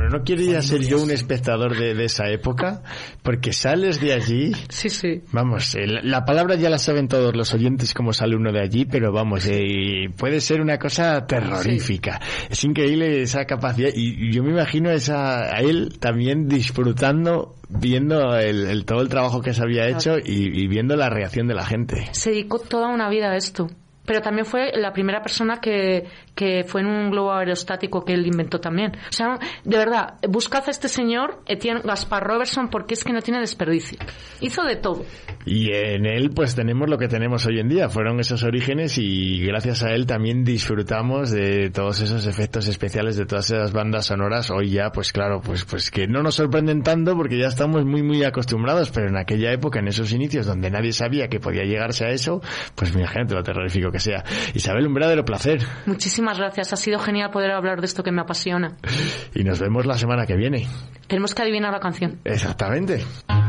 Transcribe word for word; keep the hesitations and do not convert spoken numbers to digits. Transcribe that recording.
no quería ser yo un espectador de, de esa época, porque sales de allí... Sí, sí. Vamos, eh, la palabra ya la saben todos los oyentes cómo sale uno de allí, pero vamos, eh, puede ser una cosa terrorífica. Sí. Es increíble esa capacidad, y, y yo me imagino esa, a él también disfrutando, viendo el, el todo el trabajo que se había hecho y, y viendo la reacción de la gente. Se dedicó toda una vida a esto. Pero también fue la primera persona que, que fue en un globo aerostático que él inventó también. O sea, de verdad, buscad a este señor, Etienne Gaspard Robertson, porque es que no tiene desperdicio. Hizo de todo. Y en él pues tenemos lo que tenemos hoy en día. Fueron esos orígenes y gracias a él también disfrutamos de todos esos efectos especiales, de todas esas bandas sonoras. Hoy ya, pues claro, pues, pues que no nos sorprenden tanto porque ya estamos muy muy acostumbrados, pero en aquella época, en esos inicios donde nadie sabía que podía llegarse a eso, pues imagínate lo terrorífico que sea. Isabel, un verdadero placer. Muchísimas gracias, ha sido genial poder hablar de esto que me apasiona. Y nos vemos la semana que viene. Tenemos que adivinar la canción. Exactamente.